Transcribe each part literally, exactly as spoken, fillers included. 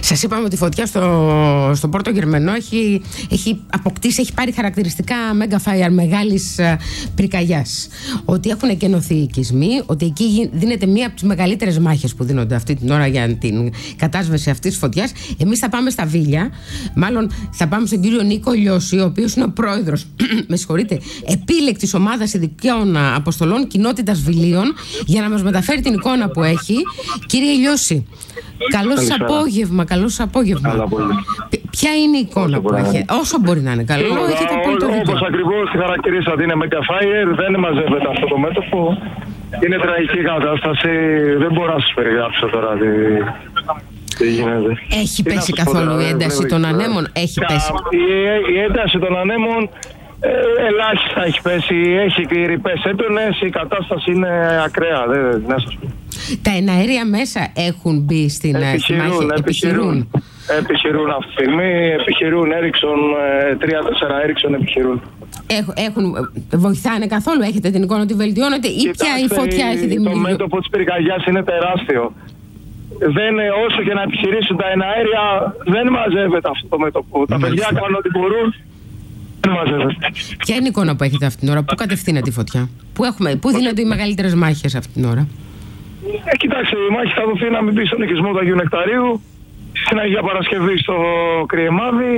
Σας είπαμε ότι η φωτιά στο, στο Πόρτο Γερμενό έχει, έχει αποκτήσει, έχει πάρει χαρακτηριστικά mega fire μεγάλης πυρκαγιάς. Ότι έχουν εκενωθεί οι οικισμοί, ότι εκεί δίνεται μία από τις μεγαλύτερες μάχες που δίνονται αυτή την ώρα για την κατάσβεση αυτής της φωτιάς. Εμείς θα πάμε στα Βίλια, μάλλον θα πάμε στον κύριο Νίκο Λιώση, ο οποίος είναι ο πρόεδρος, με συγχωρείτε, επίλεκτης ομάδας ειδικών αποστολών κοινότητας Βιλίων, για να μας μεταφέρει την εικόνα που έχει. Κύριε Λιώση, καλό σας απόγευμα, καλό σας απόγευμα. Ποια είναι η εικόνα που έχετε? Όσο μπορεί να είναι καλό, έχετε απόλυτο δίκιο. Όπως ακριβώς τη χαρακτηρίσατε, είναι mega fire, δεν μαζεύεται αυτό το μέτωπο. Είναι τραγική κατάσταση, δεν μπορώ να σας περιγράψω τώρα τι, τι γίνεται. Έχει πέσει καθόλου η ένταση των ανέμων? Έχει πέσει. Η, η ένταση των ανέμων ε, ελάχιστα έχει πέσει, έχει ρηπές έντονες, η κατάσταση είναι ακραία, δεν, δεν σας πω. Τα εναέρια μέσα έχουν μπει στην επιχειρούν, μάχη? Επιχειρούν. Επιχειρούν αυτή τη στιγμή, επιχειρούν Ericsson, τρία τέσσερα Ericsson επιχειρούν. Έχουν, έχουν, βοηθάνε καθόλου, έχετε την εικόνα ότι βελτιώνεται ή πια η φωτιά έχει δημιουργήσει? Το μέτωπο της πυρκαγιάς είναι τεράστιο. Δεν, όσο και να επιχειρήσουν τα εναέρια, δεν μαζεύεται αυτό το μέτωπο. Τα παιδιά κάνουν ό,τι μπορούν, δεν μαζεύεται. Ποια είναι η εικόνα που έχετε αυτή την ώρα, πού κατευθύνεται η φωτιά, πού, έχουμε, πού δίνονται οι μεγαλύτερες μάχες αυτή την ώρα? Ε, κοιτάξτε, η μάχη θα δοθεί να μην μπει στον οικισμό του Αγίου Νεκταρίου, στην Αγία Παρασκευή στο Κριεμάδι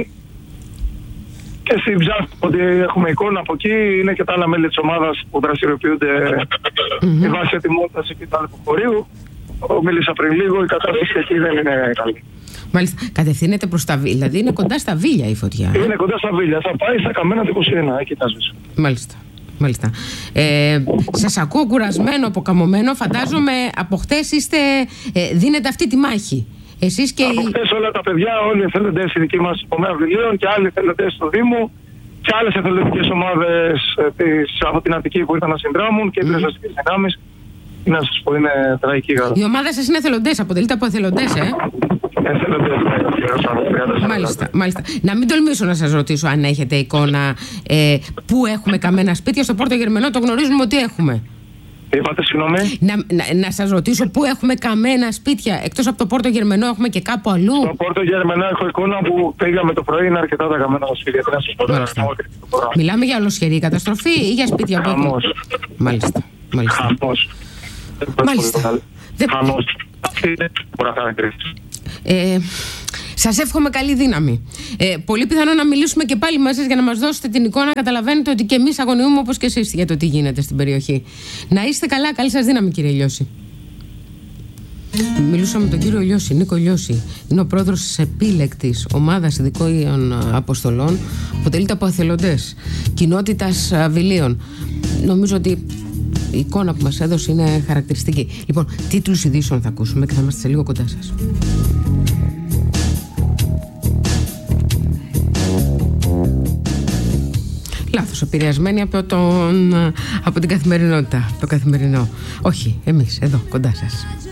και στην Ψάχτη, ότι έχουμε εικόνα από εκεί. Είναι και τα άλλα μέλη της ομάδας που δραστηριοποιούνται mm-hmm. η βάση ετοιμότητας εκεί του Αλεποχωρίου. Μίλησα πριν λίγο, η κατάσταση εκεί δεν είναι καλή. Μάλιστα, κατευθύνεται προς τα Βίλια, δηλαδή είναι κοντά στα Βίλια η φωτιά. Είναι κοντά στα Βίλια, θα πάει στα Καμένα του είκοσι ένα, εκεί τα σβήσει. Μάλιστα. Μάλιστα. Ε, σας ακούω κουρασμένο, αποκαμωμένο. Φαντάζομαι από χτες είστε, ε, δίνετε αυτή τη μάχη. Εσείς και από χτες όλα τα παιδιά, όλοι οι εθελοντές οι δικοί μας υπομέα βιβλίων και άλλοι εθελοντές του Δήμου και άλλες εθελοντικές ομάδες της, από την Αττική που ήρθαν να συνδράμουν και οι πυροσβεστικές mm. δυνάμεις. Να σας πω, είναι τραγική γάδα. Η ομάδα σας είναι εθελοντές, αποτελείται από εθελοντές, ε? Εθελοντές, ναι. Μάλιστα, μάλιστα. Να μην τολμήσω να σας ρωτήσω αν έχετε εικόνα ε, πού έχουμε καμένα σπίτια. Στο Πόρτο Γερμενό το γνωρίζουμε ότι έχουμε. Είπατε, συγγνώμη. Να, να, να σας ρωτήσω πού έχουμε καμένα σπίτια. Εκτός από το Πόρτο Γερμενό έχουμε και κάπου αλλού? Στο Πόρτο Γερμενό έχω εικόνα που πήγαμε το πρωί, είναι αρκετά τα καμένα σπίτια. Μιλάμε για ολοσχερή καταστροφή ή για σπίτια που έχουμε? Μάλιστα. Μάλιστα. Μάλιστα. Δεν... Ε, σας εύχομαι καλή δύναμη. Ε, πολύ πιθανό να μιλήσουμε και πάλι μαζί για να μας δώσετε την εικόνα. Καταλαβαίνετε ότι και εμείς αγωνιούμε όπως και εσείς για το τι γίνεται στην περιοχή. Να είστε καλά, καλή σας δύναμη, κύριε Λιώση. Μιλούσα με τον κύριο Λιώση, Νίκο Λιώση. Είναι ο πρόεδρος της επίλεκτης ομάδας ειδικών αποστολών. Αποτελείται από εθελοντές κοινότητας Βιλίων. Νομίζω ότι η εικόνα που μας έδωσε είναι χαρακτηριστική. Λοιπόν, τίτλους ειδήσεων θα ακούσουμε και θα είμαστε σε λίγο κοντά σας. Λάθος, επηρεασμένοι από, τον, από την καθημερινότητα, το καθημερινό. Όχι, εμείς εδώ κοντά σας.